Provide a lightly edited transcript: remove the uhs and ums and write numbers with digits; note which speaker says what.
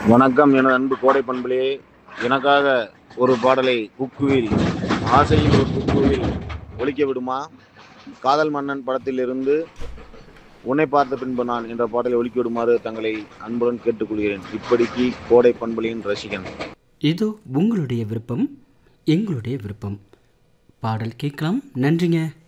Speaker 1: வணக்கம் எனது அன்பு கோடை பண்புலே. எனக்காக ஒரு பாடலை குக்குவில் ஆசையில் ஒரு குக்குவில் ஒலிக்க விடுமா? காதல் மன்னன் படத்திலிருந்து உன்னை பார்த்த பின்பு நான் என்ற பாடலை ஒலிக்க விடுமாறு தங்களை அன்புடன் கேட்டுக்கொள்கிறேன். இப்படிக்கு கோடை பண்புலியின் ரசிகன்.
Speaker 2: இது உங்களுடைய விருப்பம், எங்களுடைய விருப்பம். பாடல் கேட்கலாம். நன்றிங்க.